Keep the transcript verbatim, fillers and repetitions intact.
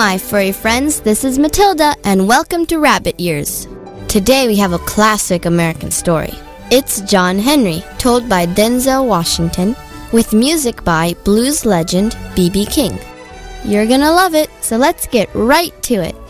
my furry friends, this is Matilda, and welcome to Rabbit Ears. Today we have a classic American story. It's John Henry, told by Denzel Washington, with music by blues legend B B King. You're gonna love it, so let's get right to it.